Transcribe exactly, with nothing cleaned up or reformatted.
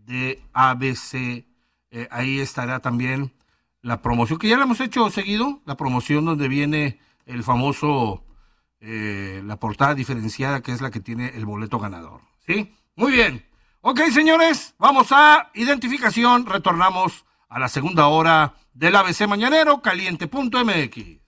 de A B C. Eh, ahí estará también la promoción, que ya la hemos hecho seguido, la promoción donde viene el famoso, eh, la portada diferenciada, que es la que tiene el boleto ganador. ¿Sí? Muy bien. Ok, señores, vamos a identificación. Retornamos a la segunda hora del A B C Mañanero, caliente punto M X.